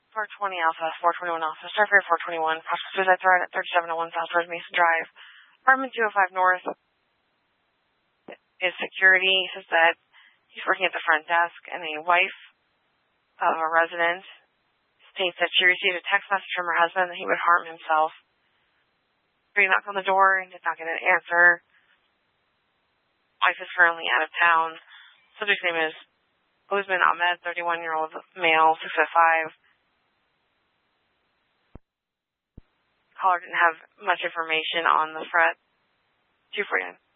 420 Alpha, 421 Alpha, Starfare 421, possible suicide threat at 3701 Southwest Mason Drive. Apartment 205 North is security. He says that he's working at the front desk, and a wife of a resident states that she received a text message from her husband that he would harm himself. He knocked on the door and did not get an answer. Wife is currently out of town. Subject's name is Uzman Ahmed, 31-year-old male, 6'5". Caller didn't have much information on the threat. 249.